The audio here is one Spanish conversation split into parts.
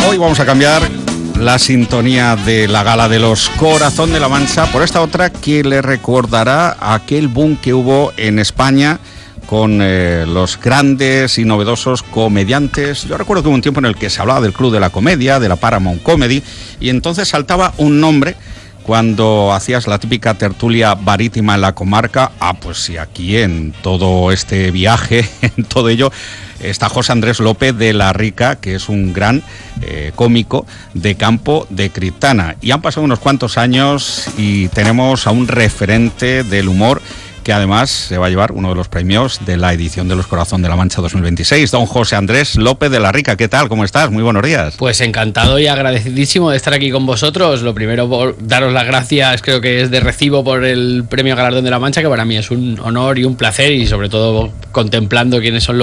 Hoy vamos a cambiar la sintonía de la gala de los Corazón de la Mancha por esta otra que le recordará aquel boom que hubo en España con los grandes y novedosos comediantes. Yo recuerdo que hubo un tiempo en el que se hablaba del Club de la Comedia, de la Paramount Comedy, y entonces saltaba un nombre cuando hacías la típica tertulia marítima en la comarca. Pues sí, aquí en todo este viaje, en todo ello, está José Andrés López de la Rica, que es un gran cómico de Campo de Criptana. Y han pasado unos cuantos años y tenemos a un referente del humor que además se va a llevar uno de los premios de la edición de los Corazón de la Mancha 2026. Don José Andrés López de la Rica, ¿qué tal? ¿Cómo estás? Muy buenos días. Pues encantado y agradecidísimo de estar aquí con vosotros. Lo primero, por daros las gracias, creo que es de recibo por el premio Galardón de la Mancha, que para mí es un honor y un placer, y sobre todo contemplando quiénes son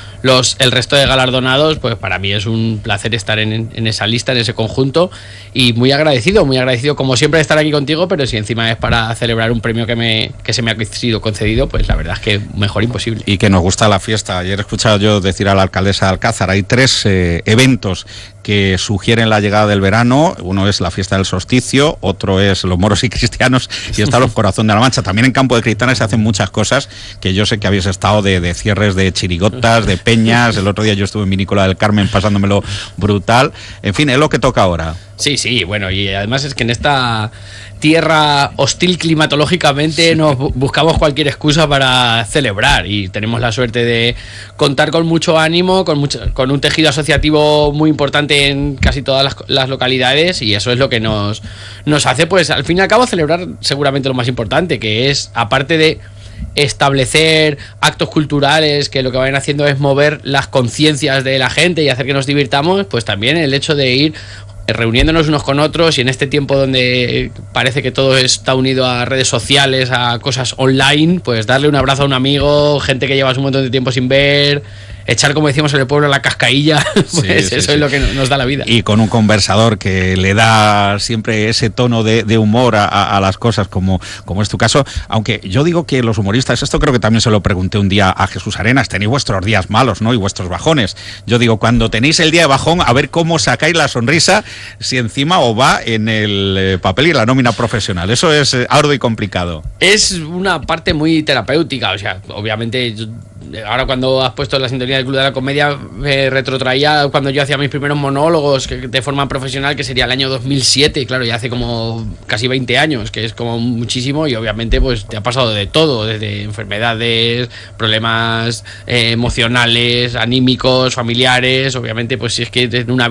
el resto de galardonados, pues para mí es un placer estar en esa lista, en ese conjunto, y muy agradecido como siempre de estar aquí contigo, pero si encima es para celebrar un premio que se me ha sido concedido, pues la verdad es que mejor imposible. Y que nos gusta la fiesta. Ayer he escuchado yo decir a la alcaldesa de Alcázar, hay 3 eventos que sugieren la llegada del verano. Uno es la fiesta del solsticio, otro es los moros y cristianos, y está los Corazón de la Mancha. También en Campo de Criptana se hacen muchas cosas, que yo sé que habéis estado de cierres de chirigotas, de peñas. El otro día yo estuve en Vinícola del Carmen pasándomelo brutal. En fin, es lo que toca ahora. Sí, bueno, y además es que en esta tierra hostil climatológicamente nos buscamos cualquier excusa para celebrar, y tenemos la suerte de contar con mucho ánimo, con un tejido asociativo muy importante en casi todas las localidades, y eso es lo que nos hace, pues al fin y al cabo, celebrar seguramente lo más importante, que es, aparte de establecer actos culturales que lo que vayan haciendo es mover las conciencias de la gente y hacer que nos divirtamos, pues también el hecho de ir reuniéndonos unos con otros, y en este tiempo donde parece que todo está unido a redes sociales, a cosas online, pues darle un abrazo a un amigo, gente que llevas un montón de tiempo sin ver, echar, como decíamos en el pueblo, la cascailla, pues sí, eso es lo que nos da la vida. Y con un conversador que le da siempre ese tono de humor a las cosas, como es tu caso. Aunque yo digo que los humoristas, esto creo que también se lo pregunté un día a Jesús Arenas, tenéis vuestros días malos, ¿no? Y vuestros bajones. Yo digo, cuando tenéis el día de bajón, a ver cómo sacáis la sonrisa, si encima os va en el papel y la nómina profesional. Eso es arduo y complicado. Es una parte muy terapéutica, o sea, obviamente. Ahora, cuando has puesto la sintonía del Club de la Comedia, me retrotraía cuando yo hacía mis primeros monólogos de forma profesional, que sería el año 2007, claro, ya hace como casi 20 años, que es como muchísimo, y obviamente pues te ha pasado de todo, desde enfermedades, problemas emocionales, anímicos, familiares, obviamente pues si es que es una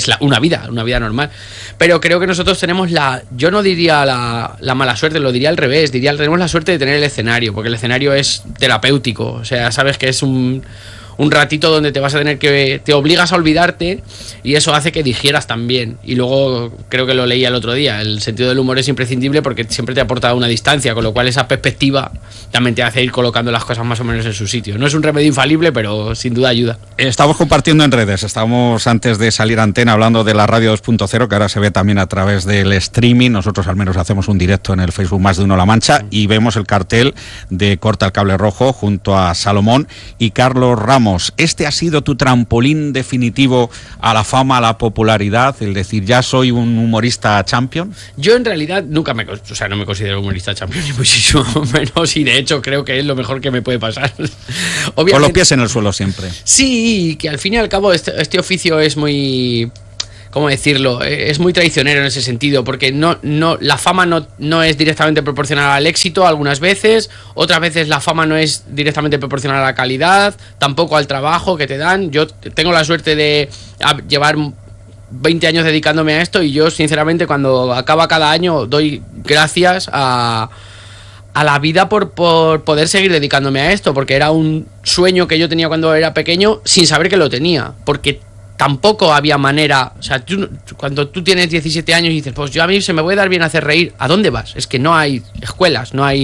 vida normal. Pero creo que nosotros tenemos yo no diría la mala suerte, lo diría al revés, tenemos la suerte de tener el escenario, porque el escenario es terapéutico, o sea, sabes que es un ratito donde te te obligas a olvidarte, y eso hace que digieras también. Y luego, creo que lo leía el otro día, el sentido del humor es imprescindible porque siempre te aporta una distancia, con lo cual esa perspectiva también te hace ir colocando las cosas más o menos en su sitio. No es un remedio infalible, pero sin duda ayuda. Estamos compartiendo en redes, estamos antes de salir a antena hablando de la radio 2.0, que ahora se ve también a través del streaming. Nosotros al menos hacemos un directo en el Facebook Más de Uno La Mancha, y vemos el cartel de Corta el Cable Rojo junto a Salomón y Carlos Ramos. ¿Este ha sido tu trampolín definitivo a la fama, a la popularidad, el decir, ya soy un humorista champion? Yo en realidad no me considero humorista champion, ni muchísimo menos, y de hecho creo que es lo mejor que me puede pasar. Obviamente, con los pies en el suelo siempre. Sí, que al fin y al cabo este oficio es muy... ¿Cómo decirlo? Es muy traicionero en ese sentido, porque la fama no es directamente proporcional al éxito algunas veces, otras veces la fama no es directamente proporcional a la calidad, tampoco al trabajo que te dan. Yo tengo la suerte de llevar 20 años dedicándome a esto, y yo sinceramente cuando acaba cada año doy gracias a la vida por poder seguir dedicándome a esto, porque era un sueño que yo tenía cuando era pequeño sin saber que lo tenía, porque tampoco había manera. O sea, cuando tú tienes 17 años y dices, pues a mí se me puede dar bien hacer reír, ¿a dónde vas? Es que no hay escuelas, no hay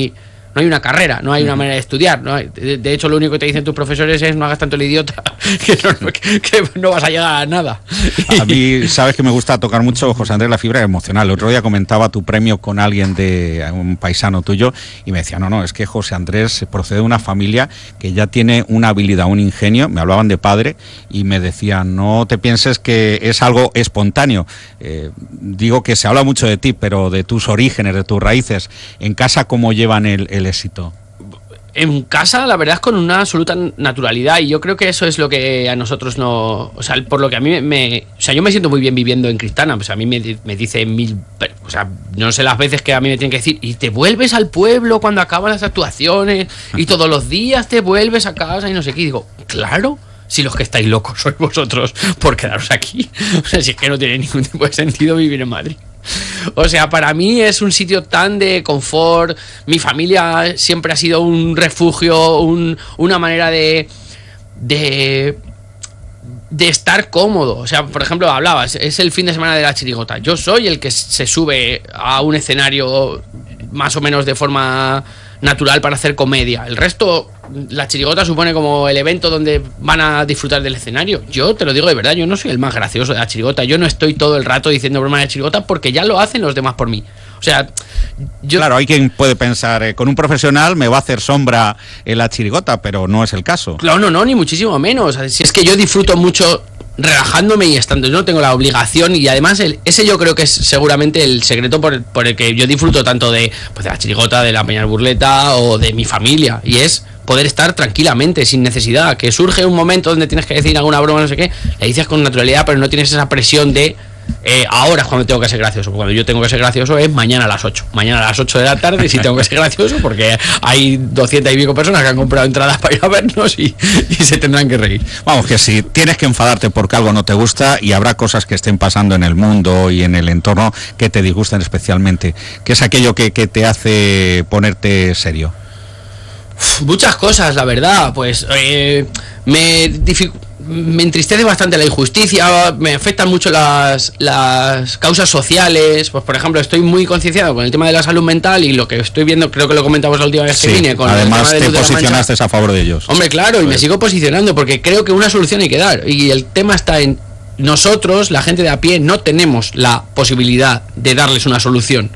no hay una carrera, no hay una manera de estudiar. De hecho, lo único que te dicen tus profesores es no hagas tanto el idiota, que no vas a llegar a nada. A mí, sabes que me gusta tocar mucho, José Andrés, la fibra emocional. El otro día comentaba tu premio con alguien de un paisano tuyo y me decía, no, es que José Andrés procede de una familia que ya tiene una habilidad, un ingenio. Me hablaban de padre y me decían, no te pienses que es algo espontáneo. Digo que se habla mucho de ti, pero de tus orígenes, de tus raíces. En casa, ¿cómo llevan el éxito? En casa, la verdad, es con una absoluta naturalidad, y yo creo que eso es lo que a nosotros no... O sea, por lo que a mí o sea, yo me siento muy bien viviendo en Cristana. Pues a mí me dicen mil... O sea, no sé las veces que a mí me tienen que decir, y te vuelves al pueblo cuando acaban las actuaciones, y todos los días te vuelves a casa y no sé qué. Y digo, claro, si los que estáis locos sois vosotros por quedaros aquí. O sea, si es que no tiene ningún tipo de sentido vivir en Madrid. O sea, para mí es un sitio tan de confort. Mi familia siempre ha sido un refugio, una manera de estar cómodo. O sea, por ejemplo, hablabas, es el fin de semana de la chirigota. Yo soy el que se sube a un escenario más o menos de forma natural para hacer comedia. El resto, la chirigota supone como el evento donde van a disfrutar del escenario. Yo te lo digo de verdad, yo no soy el más gracioso de la chirigota. Yo no estoy todo el rato diciendo bromas de la chirigota porque ya lo hacen los demás por mí. O sea, Claro, hay quien puede pensar, con un profesional me va a hacer sombra en la chirigota, pero no es el caso. Claro, no, ni muchísimo menos. Si es que yo disfruto mucho relajándome y estando, yo no tengo la obligación, y además ese yo creo que es seguramente el secreto por el que yo disfruto tanto de la chirigota, de la Peña Burleta o de mi familia, y es poder estar tranquilamente, sin necesidad, que surge un momento donde tienes que decir alguna broma, no sé qué, la dices con naturalidad, pero no tienes esa presión de ahora es cuando tengo que ser gracioso. Cuando yo tengo que ser gracioso es mañana a las 8 de la tarde, si tengo que ser gracioso, porque hay 200 y pico personas que han comprado entradas para ir a vernos y se tendrán que reír. Vamos, que si tienes que enfadarte porque algo no te gusta, y habrá cosas que estén pasando en el mundo y en el entorno que te disgustan especialmente, ¿qué es aquello que te hace ponerte serio? Muchas cosas, la verdad. Pues me entristece bastante la injusticia, me afectan mucho las causas sociales. Pues por ejemplo, estoy muy concienciado con el tema de la salud mental, y lo que estoy viendo, creo que lo comentamos la última vez que vine, con además el tema de te posicionaste a favor de ellos. Hombre, claro, y me sigo posicionando porque creo que una solución hay que dar, y el tema está en nosotros, la gente de a pie, no tenemos la posibilidad de darles una solución.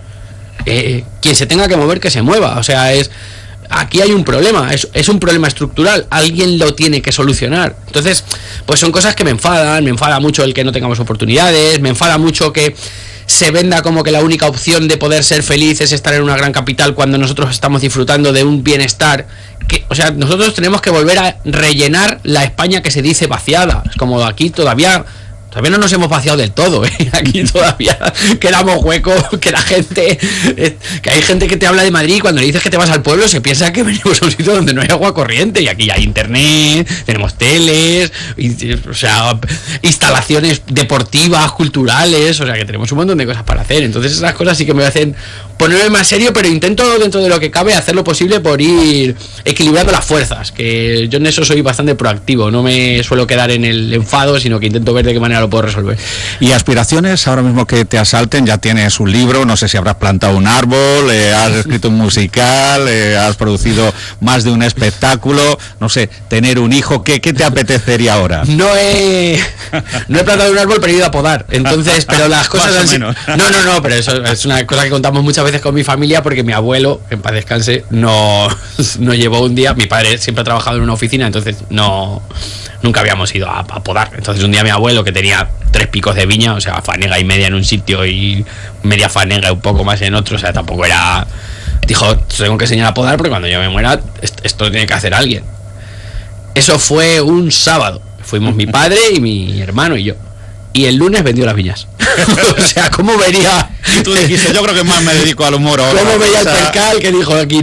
Quien se tenga que mover, que se mueva. O sea, aquí hay un problema, es un problema estructural, alguien lo tiene que solucionar. Entonces, pues son cosas que me enfada mucho el que no tengamos oportunidades, me enfada mucho que se venda como que la única opción de poder ser feliz es estar en una gran capital, cuando nosotros estamos disfrutando de un bienestar o sea, nosotros tenemos que volver a rellenar la España que se dice vaciada. Es como aquí todavía no nos hemos vaciado del todo, ¿eh? Aquí todavía quedamos huecos, que la gente... que hay gente que te habla de Madrid y cuando le dices que te vas al pueblo se piensa que venimos a un sitio donde no hay agua corriente, y aquí hay internet, tenemos teles, o sea, instalaciones deportivas, culturales, o sea, que tenemos un montón de cosas para hacer. Entonces esas cosas sí que me hacen ponerme más serio, pero intento dentro de lo que cabe hacer lo posible por ir equilibrando las fuerzas, que yo en eso soy bastante proactivo, no me suelo quedar en el enfado, sino que intento ver de qué manera lo puedo resolver. ¿Y aspiraciones ahora mismo que te asalten? Ya tienes un libro, no sé si habrás plantado un árbol, has escrito un musical, has producido más de un espectáculo, no sé, tener un hijo, ¿qué te apetecería ahora? No he plantado un árbol, pero he ido a podar, entonces, pero las cosas han sido... No, pero eso es una cosa que contamos muchas veces con mi familia, porque mi abuelo, en paz descanse, no llevó un día, mi padre siempre ha trabajado en una oficina, entonces nunca habíamos ido a podar. Entonces un día mi abuelo, que tenía 3 picos de viña, o sea, fanega y media en un sitio y media fanega y un poco más en otro, o sea, tampoco era... Dijo, tengo que enseñar a podar porque cuando yo me muera esto lo tiene que hacer alguien. Eso fue un sábado. Fuimos mi padre y mi hermano y yo. Y el lunes vendió las viñas. O sea, ¿cómo vería? Tú dijiste, yo creo que más me dedico al humor ahora. ¿Cómo veía el percal que dijo, aquí